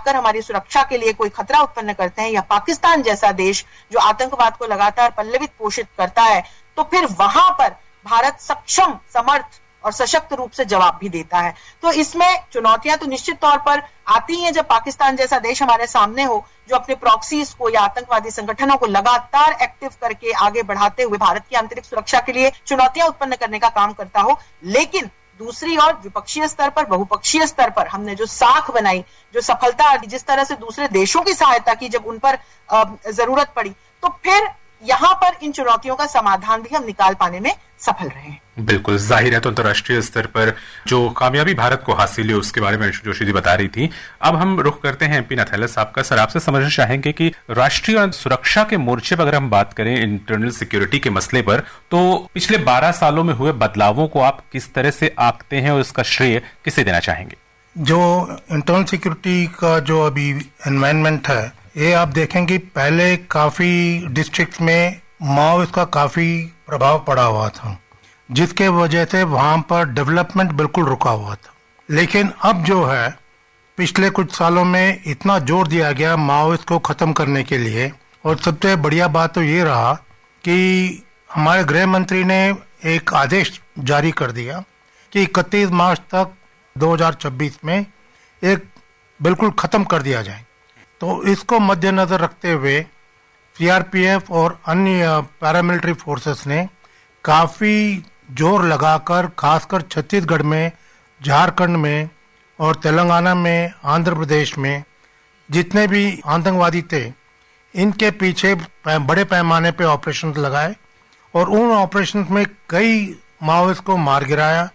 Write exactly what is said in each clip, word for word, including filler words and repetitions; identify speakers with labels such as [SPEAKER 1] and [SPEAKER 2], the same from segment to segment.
[SPEAKER 1] आकर हमारी सुरक्षा के लिए कोई खतरा उत्पन्न करते हैं, या पाकिस्तान जैसा देश जो आतंकवाद को लगातार पल्लवित पोषित करता है, तो फिर वहां पर भारत सक्षम, समर्थ और सशक्त रूप से जवाब भी देता है। तो इसमें चुनौतियां तो निश्चित तौर पर आती हैं जब पाकिस्तान जैसा देश हमारे सामने हो, जो अपने प्रॉक्सीज को या आतंकवादी संगठनों को लगातार एक्टिव करके आगे बढ़ाते हुए भारत की आंतरिक सुरक्षा के लिए चुनौतियां उत्पन्न करने का काम करता हो। लेकिन दूसरी ओर विपक्षीय स्तर पर, बहुपक्षीय स्तर पर हमने जो साख बनाई, जो सफलता, जिस तरह से दूसरे देशों की सहायता की जब उन पर जरूरत पड़ी, तो फिर यहाँ पर इन चुनौतियों का समाधान भी हम निकाल पाने में सफल रहे हैं।
[SPEAKER 2] बिल्कुल जाहिर है, तो अंतर्राष्ट्रीय स्तर पर जो कामयाबी भारत को हासिल है उसके बारे में जोशी जी बता रही थी। अब हम रुख करते हैं एमपी नथैला साहब का। सर, आपसे समझना चाहेंगे कि राष्ट्रीय सुरक्षा के मोर्चे पर अगर हम बात करें इंटरनल सिक्योरिटी के मसले पर, तो पिछले बारह सालों में हुए बदलावों को आप किस तरह से आंकते हैं और इसका श्रेय किसे देना चाहेंगे?
[SPEAKER 3] जो इंटरनल सिक्योरिटी का जो अभी एनवायरनमेंट है, ये आप देखेंगे पहले काफी डिस्ट्रिक्ट में माओवाद का काफी प्रभाव पड़ा हुआ था, जिसके वजह से वहां पर डेवलपमेंट बिल्कुल रुका हुआ था। लेकिन अब जो है पिछले कुछ सालों में इतना जोर दिया गया माओवाद को खत्म करने के लिए, और सबसे बढ़िया बात तो ये रहा कि हमारे गृह मंत्री ने एक आदेश जारी कर दिया कि इकतीस मार्च तक दो हज़ार छब्बीस में एक बिल्कुल खत्म कर दिया जाए। तो इसको मद्देनजर रखते हुए सीआरपीएफ और अन्य पैरामिलिट्री फोर्सेस ने काफी जोर लगाकर, खासकर छत्तीसगढ़ में, झारखंड में और तेलंगाना में, आंध्र प्रदेश में जितने भी आतंकवादी थे, इनके पीछे बड़े पैमाने पे ऑपरेशन लगाए और उन ऑपरेशन में कई माओवादियों को मार गिराया।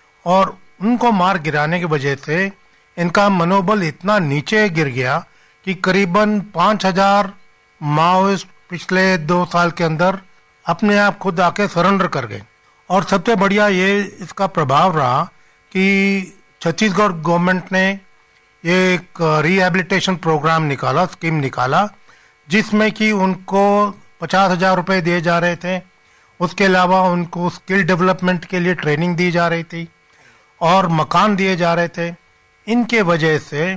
[SPEAKER 3] और उनको मार गिराने की वजह से इनका मनोबल इतना नीचे गिर गया कि करीबन पाँच हजार माओवादी पिछले दो साल के अंदर अपने आप खुद आके सरेंडर कर गए। और सबसे बढ़िया ये इसका प्रभाव रहा कि छत्तीसगढ़ गवर्नमेंट ने ये एक रिहेबिलिटेशन प्रोग्राम निकाला, स्कीम निकाला, जिसमें कि उनको पचास हजार रुपये दिए जा रहे थे। उसके अलावा उनको स्किल डेवलपमेंट के लिए ट्रेनिंग दी जा रही थी और मकान दिए जा रहे थे। इनके वजह से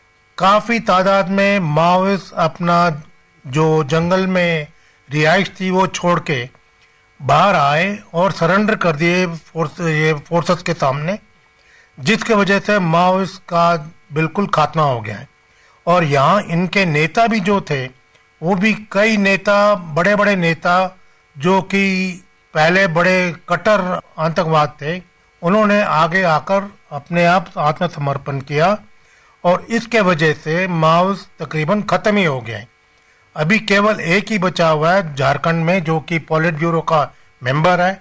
[SPEAKER 3] काफ़ी तादाद में माओवादी अपना जो जंगल में रिहाइश थी वो छोड़ के बाहर आए और सरेंडर कर दिए फोर्स ये फोर्सेस के सामने, जिसके वजह से माओवादी का बिल्कुल खात्मा हो गया है। और यहाँ इनके नेता भी जो थे, वो भी कई नेता, बड़े बड़े नेता जो कि पहले बड़े कट्टर आतंकवाद थे, उन्होंने आगे आकर अपने आप आत्मसमर्पण किया और इसके वजह से माओवादी तकरीबन खत्म ही हो गए। अभी केवल एक ही बचा हुआ है झारखंड में, जो कि पॉलिट ब्यूरो का मेंबर है,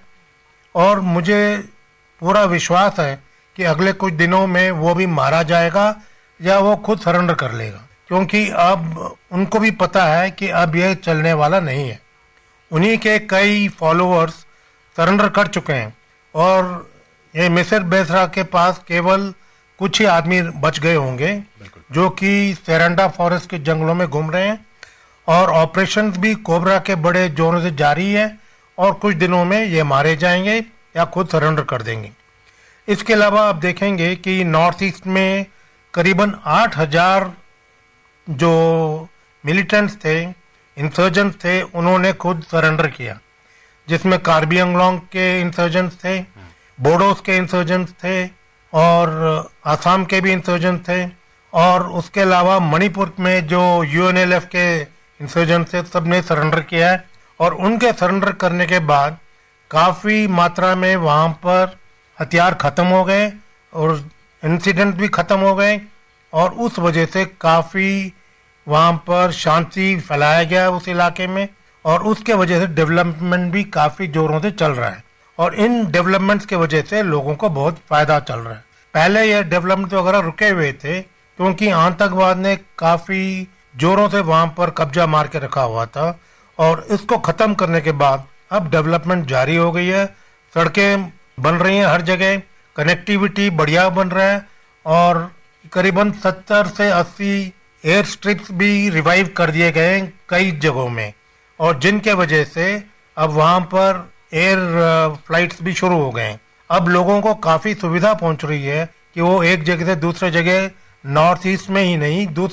[SPEAKER 3] और मुझे पूरा विश्वास है कि अगले कुछ दिनों में वो भी मारा जाएगा या वो खुद सरेंडर कर लेगा, क्योंकि अब उनको भी पता है कि अब ये चलने वाला नहीं है। उन्हीं के कई फॉलोअर्स सरेंडर कर चुके हैं और ये मिसिर बेसरा के पास केवल कुछ ही आदमी बच गए होंगे जो कि सेरेंडा फॉरेस्ट के जंगलों में घूम रहे हैं। और ऑपरेशन भी कोबरा के बड़े जोरों से जारी है और कुछ दिनों में ये मारे जाएंगे या खुद सरेंडर कर देंगे। इसके अलावा आप देखेंगे कि नॉर्थ ईस्ट में करीबन आठ हजार जो मिलिटेंट्स थे, इंसर्जेंट्स थे, उन्होंने खुद सरेंडर किया, जिसमें कार्बी आंगलोंग के इंसर्जेंट्स थे, बोडोस के इंसर्जेंट्स थे और आसाम के भी इंसर्जेंट्स थे, और उसके अलावा मणिपुर में जो यूएनएलएफ के इंसर्जेंट्स थे, सब ने सरेंडर किया है। और उनके सरेंडर करने के बाद काफ़ी मात्रा में वहाँ पर हथियार ख़त्म हो गए और इंसिडेंट भी ख़त्म हो गए, और उस वजह से काफ़ी वहाँ पर शांति फैलाया गया उस इलाके में, और उसके वजह से डेवलपमेंट भी काफ़ी ज़ोरों से चल रहा है। और इन डेवलपमेंट्स के वजह से लोगों को बहुत फ़ायदा चल रहा है। पहले ये डेवलपमेंट वगैरह रुके हुए थे क्योंकि आतंकवाद ने काफ़ी जोरों से वहां पर कब्जा मार के रखा हुआ था, और इसको खत्म करने के बाद अब डेवलपमेंट जारी हो गई है। सड़कें बन रही हैं हर जगह, कनेक्टिविटी बढ़िया बन रहा है, और करीबन सत्तर से अस्सी एयर स्ट्रिप्स भी रिवाइव कर दिए गए हैं कई जगहों में, और जिनके वजह से अब वहां पर एयर फ्लाइट्स भी शुरू हो गए हैं। अब लोगों को काफ़ी सुविधा पहुंच रही है कि वो एक जगह से दूसरे जगह नॉर्थ ईस्ट में ही नहीं, दूसरे